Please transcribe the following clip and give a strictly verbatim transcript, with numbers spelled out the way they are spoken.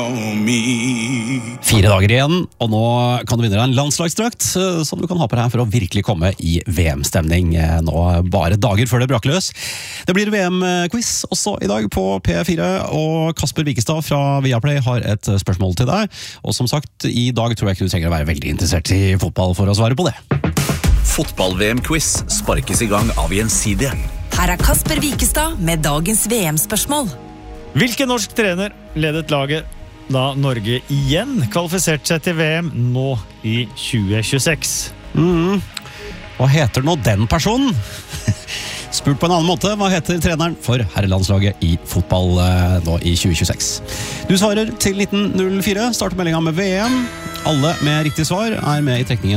Fire dager igjen, og nå kan du vinne deg en landslagsdrakt som du kan ha på deg for å virkelig komme i V M-stemning nå bare dager før det braker løs. Det blir V M-quiz også i dag på P fire, og Kasper Wikestad fra Viaplay har et spørsmål til deg. Og som sagt, i dag tror jeg ikke du trenger å være veldig interessert i fotball for å svare på det. Fotball-V M-quiz sparkes i gang av Gjensidige. Her er Kasper Wikestad med dagens V M-spørsmål. Hvilken norsk trener ledet laget da Norge igjen kvalifiserte seg til V M nå i tjue tjueseks? Mm. Hva heter nå den personen? Spurt på en annen måte, hva heter treneren for herrelandslaget i fotball nå i tjue tjueseks? Du svarer til nitten null fire, starter meldinga med V M. Alle med riktig svar er med i trekningen